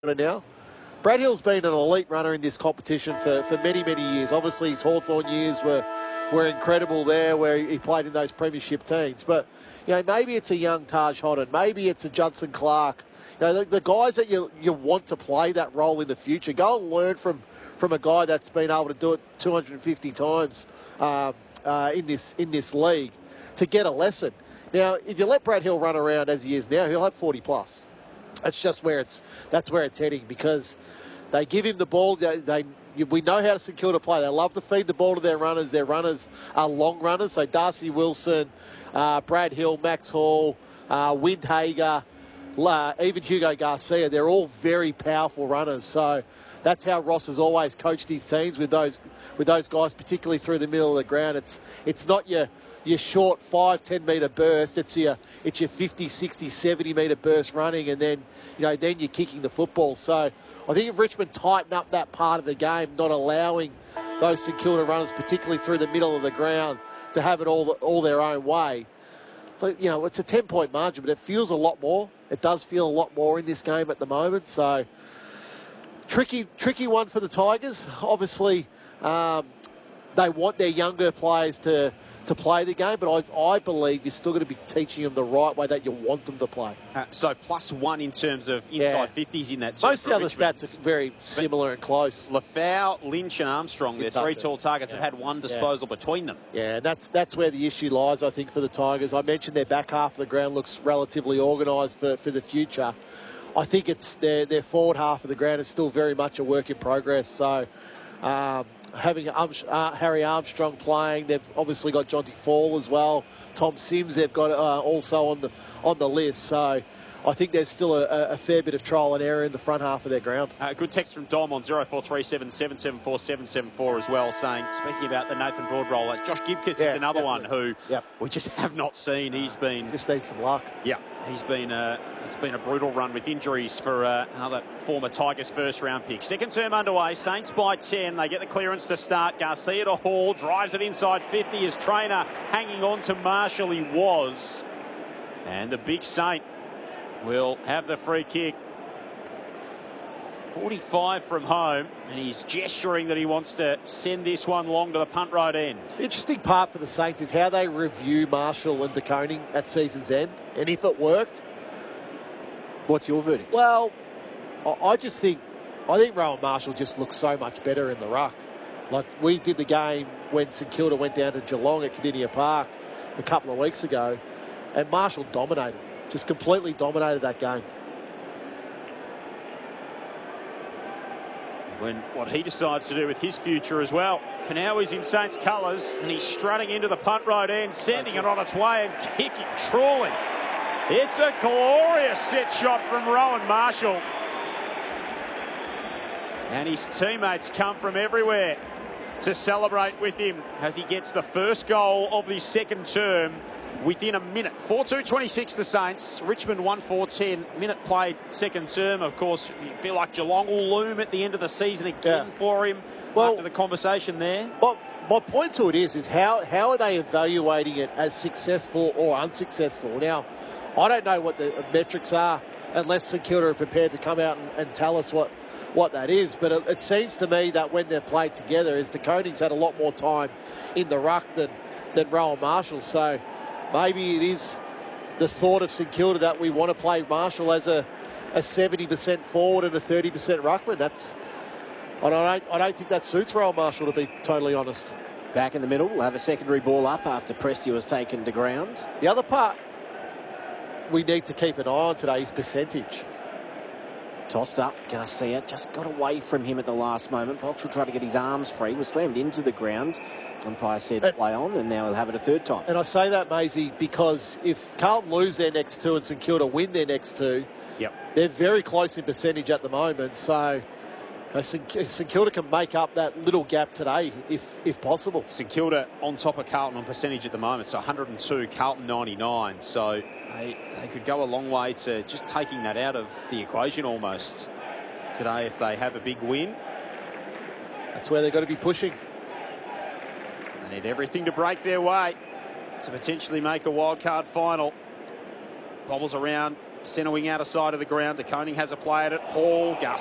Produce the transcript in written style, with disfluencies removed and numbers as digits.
now. Brad Hill's been an elite runner in this competition for many, many years. Obviously, his Hawthorn years were incredible there, where he played in those premiership teams. But, maybe it's a young Taj Hodden. Maybe it's a Judson Clark. The guys that you want to play that role in the future. Go and learn from a guy that's been able to do it 250 times in this league to get a lesson. Now, if you let Brad Hill run around as he is now, he'll have 40 plus. That's just where it's heading, because they give him the ball. We know how to St Kilda play. They love to feed the ball to their runners. Their runners are long runners. So Darcy Wilson, Brad Hill, Max Hall, Windhager, even Hugo Garcia, they're all very powerful runners. So that's how Ross has always coached his teams with those guys, particularly through the middle of the ground. It's not your short 5-10 metre burst. It's your 50, 60, 70 metre burst running, and then then you're kicking the football. So I think if Richmond tighten up that part of the game, not allowing those St Kilda runners, particularly through the middle of the ground, to have it all their own way. It's a 10-point margin, but it feels a lot more. It does feel a lot more in this game at the moment. So tricky one for the Tigers. Obviously, they want their younger players to play the game, but I believe you're still going to be teaching them the right way that you want them to play. So +1 in terms of inside 50s in that. Most of the other stats are very similar and close. Lafau, Lynch and Armstrong, their three tall targets, have had one disposal between them. Yeah, and that's where the issue lies, I think, for the Tigers. I mentioned their back half of the ground looks relatively organised for the future. I think it's their forward half of the ground is still very much a work in progress. So having Harry Armstrong playing, they've obviously got Jonty Fall as well. Tom Sims they've got also on the list. So I think there's still a fair bit of trial and error in the front half of their ground. Good text from Dom on 0437 774 774 as well, saying, speaking about the Nathan Broad roller, Josh Gibcus is another one who we just have not seen. He's been... Just needs some luck. Yeah, he's been... It's been a brutal run with injuries for another former Tigers first-round pick. Second term underway, Saints by 10. They get the clearance to start. Garcia to Hall, drives it inside 50. His trainer hanging on to Marshall, he was. And the big Saint will have the free kick. 45 from home, and he's gesturing that he wants to send this one long to the punt road end. The interesting part for the Saints is how they review Marshall and De Koning at season's end. And if it worked... What's your verdict? Well, I think Rowan Marshall just looks so much better in the ruck. Like, we did the game when St Kilda went down to Geelong at Kardinia Park a couple of weeks ago, and Marshall dominated, just completely dominated that game. What he decides to do with his future as well. For now, he's in Saints colours, and he's strutting into the punt road end, sending it on its way and kicking, trawling. It's a glorious set shot from Rowan Marshall. And his teammates come from everywhere to celebrate with him as he gets the first goal of the second term within a minute. 4-2-26 the Saints. Richmond 1-4-10. Minute played second term. Of course, you feel like Geelong will loom at the end of the season again for him after the conversation there. Well, my point to it is how are they evaluating it as successful or unsuccessful? Now, I don't know what the metrics are unless St Kilda are prepared to come out and tell us what that is. But it seems to me that when they've played together, is De Koning's had a lot more time in the ruck than Rowan Marshall. So maybe it is the thought of St Kilda that we want to play Marshall as a 70% forward and a 30% ruckman. I don't think that suits Rowan Marshall, to be totally honest. Back in the middle, we'll have a secondary ball up after Presti was taken to ground. The other part we need to keep an eye on today is percentage. Tossed up, Garcia just got away from him at the last moment. Box will try to get his arms free, was slammed into the ground. Umpire said play on, and now he'll have it a third time. And I say that, Maisie, because if Carlton lose their next two and St Kilda win their next two, they're very close in percentage at the moment. So St Kilda can make up that little gap today if possible. St Kilda on top of Carlton on percentage at the moment, so 102, Carlton 99. So they could go a long way to just taking that out of the equation almost today if they have a big win. That's where they've got to be pushing. They need everything to break their way to potentially make a wildcard final. Bobbles around Centre wing outer side of the ground. De Koning has a play at it. Hall, Garcia.